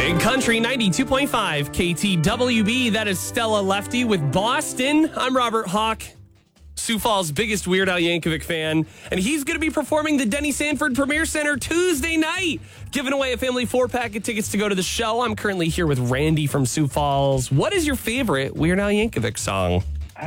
Big Country 92.5 KTWB. That is Stella Lefty with Boston. I'm Robert Hawk, Sioux Falls' biggest Weird Al Yankovic fan, and he's going to be performing the Denny Sanford Premier Center Tuesday night, giving away a family 4-pack of tickets to go to the show. I'm currently here with Randy from Sioux Falls. What is your favorite Weird Al Yankovic song?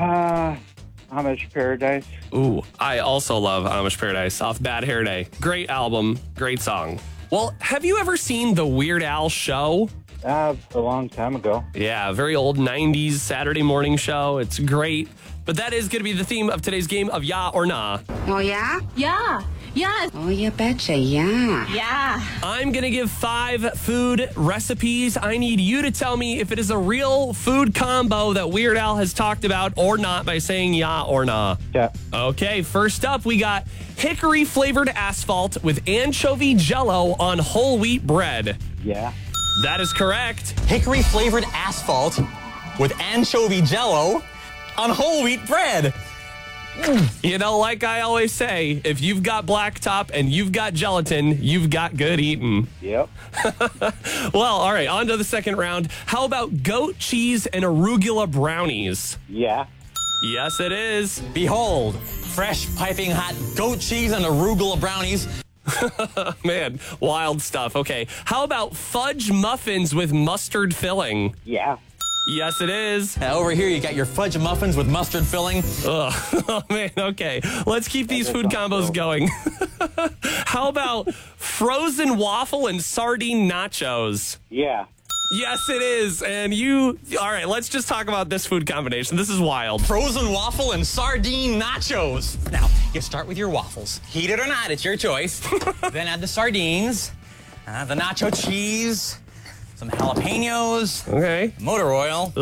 Amish Paradise. Ooh, I also love Amish Paradise off Bad Hair Day. Great album, great song. Well, have you ever seen the Weird Al show? A long time ago. Yeah, very old 90s Saturday morning show. It's great. But that is going to be the theme of today's game of Yeah or Nah. Oh, yeah? Yeah. Yeah. Oh, you betcha, yeah. Yeah. I'm going to give 5 food recipes. I need you to tell me if it is a real food combo that Weird Al has talked about or not by saying yeah or nah. Yeah. Okay, first up, we got hickory-flavored asphalt with anchovy jello on whole wheat bread. Yeah. That is correct. Hickory-flavored asphalt with anchovy jello on whole wheat bread. You know, like I always say, if you've got blacktop and you've got gelatin, you've got good eating. Yep. Well, all right, on to the second round. How about goat cheese and arugula brownies? Yeah. Yes, it is. Behold, fresh piping hot goat cheese and arugula brownies. Man, wild stuff. Okay, how about fudge muffins with mustard filling? Yeah. Yes, it is. Over here, you got your fudge muffins with mustard filling. Ugh. Oh, man, okay. Let's keep these food combos going. How about frozen waffle and sardine nachos? Yeah. Yes, it is. And all right, let's just talk about this food combination. This is wild. Frozen waffle and sardine nachos. Now, you start with your waffles. Heat it or not, it's your choice. Then add the sardines, the nacho cheese, some jalapenos, Okay. motor oil,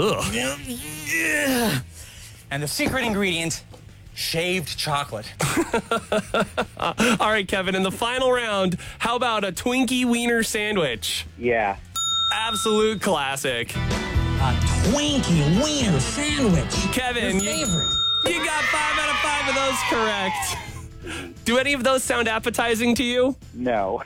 Ugh. and the secret ingredient, shaved chocolate. All right, Kevin, in the final round, how about a Twinkie wiener sandwich? Yeah. Absolute classic. A Twinkie wiener sandwich. Kevin, Your favorite. you got 5 out of 5 of those correct. Do any of those sound appetizing to you? No.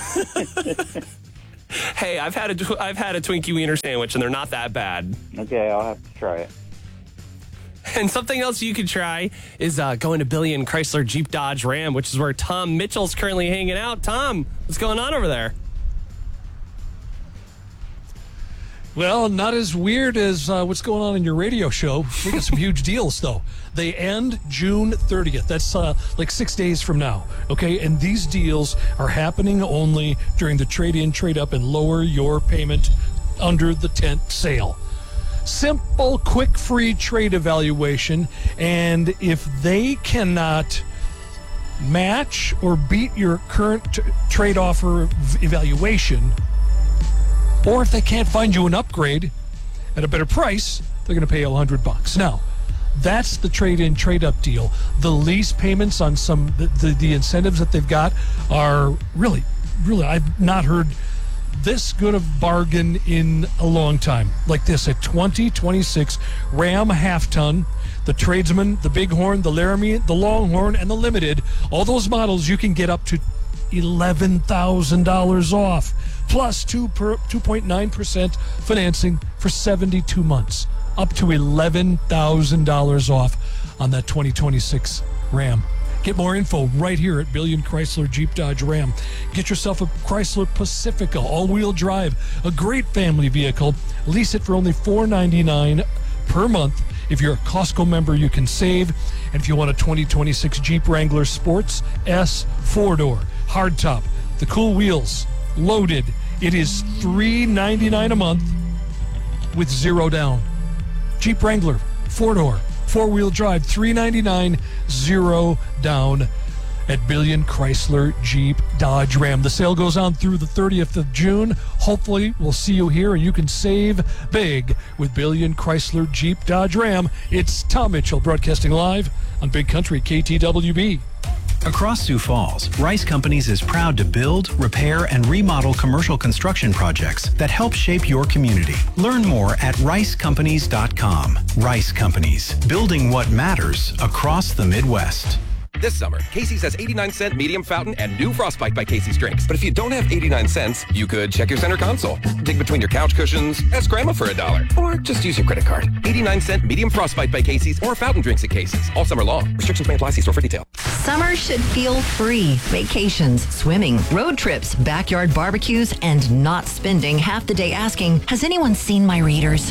Hey, I've had a Twinkie wiener sandwich, and they're not that bad. Okay, I'll have to try it. And something else you could try is going to Billy and Chrysler Jeep Dodge Ram, which is where Tom Mitchell's currently hanging out. Tom, what's going on over there? Well, not as weird as what's going on in your radio show. We got some huge deals, though. They end June 30th. That's like 6 days from now, okay? And these deals are happening only during the trade-in, trade-up, and lower your payment under the tent sale. Simple, quick, free trade evaluation. And if they cannot match or beat your current trade offer evaluation, or if they can't find you an upgrade at a better price, they're going to pay you $100. Now, that's the trade-in, trade-up deal. The lease payments on some the incentives that they've got are really, I've not heard this good of bargain in a long time. Like this, a 2026 Ram half-ton, the Tradesman, the Bighorn, the Laramie, the Longhorn, and the Limited. All those models you can get up to $11,000 off, plus 2.9% financing for 72 months, up to $11,000 off on that 2026 Ram. Get more info right here at Billion Chrysler Jeep Dodge Ram. Get yourself a Chrysler Pacifica all-wheel drive, a great family vehicle. Lease it for only $499 per month. If you're a Costco member, you can save. And if you want a 2026 Jeep Wrangler Sports S 4-door, hardtop, the cool wheels, loaded, it is $399 a month with 0 down. Jeep Wrangler 4-door, 4-wheel drive, $399, 0 down at Billion Chrysler Jeep Dodge Ram. The sale goes on through the 30th of June. Hopefully, we'll see you here and you can save big with Billion Chrysler Jeep Dodge Ram. It's Tom Mitchell broadcasting live on Big Country KTWB. Across Sioux Falls, Rice Companies is proud to build, repair, and remodel commercial construction projects that help shape your community. Learn more at ricecompanies.com. Rice Companies, building what matters across the Midwest. This summer, Casey's has 89-cent medium fountain and new Frostbite by Casey's drinks. But if you don't have 89 cents, you could check your center console, dig between your couch cushions, ask Grandma for $1, or just use your credit card. 89-cent medium Frostbite by Casey's or fountain drinks at Casey's all summer long. Restrictions may apply. See store for detail. Summer should feel free. Vacations, swimming, road trips, backyard barbecues, and not spending half the day asking, has anyone seen my readers?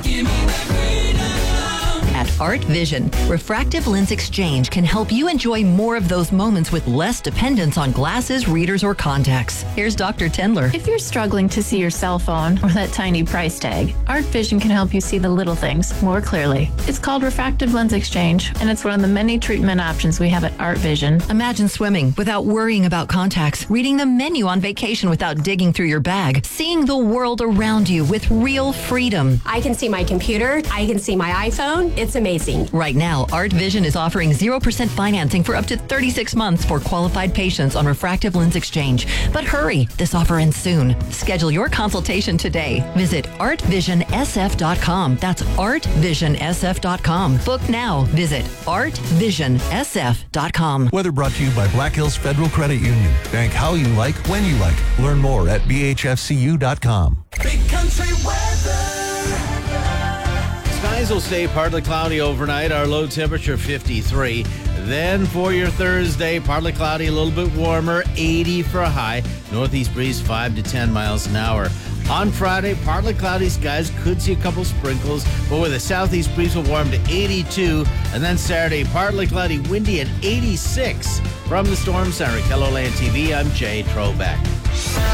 At Art Vision, Refractive Lens Exchange can help you enjoy more of those moments with less dependence on glasses, readers, or contacts. Here's Dr. Tendler. If you're struggling to see your cell phone or that tiny price tag, Art Vision can help you see the little things more clearly. It's called Refractive Lens Exchange, and it's one of the many treatment options we have at Art Vision. Imagine swimming without worrying about contacts, reading the menu on vacation without digging through your bag, seeing the world around you with real freedom. I can see my computer. I can see my iPhone. It's amazing. Right now, Art Vision is offering 0% financing for up to 36 months for qualified patients on Refractive Lens Exchange. But hurry, this offer ends soon. Schedule your consultation today. Visit artvisionsf.com. That's artvisionsf.com. Book now. Visit artvisionsf.com. Weather brought to you by Black Hills Federal Credit Union. Bank how you like, when you like. Learn more at bhfcu.com. Big country weather. Skies will stay partly cloudy overnight. Our low temperature 53. Then for your Thursday, partly cloudy, a little bit warmer, 80 for a high. Northeast breeze 5 to 10 miles an hour. On Friday, partly cloudy skies, could see a couple sprinkles, but with a southeast breeze will warm to 82. And then Saturday, partly cloudy, windy at 86. From the Storm Center, KELOLAND TV, I'm Jay Trobeck.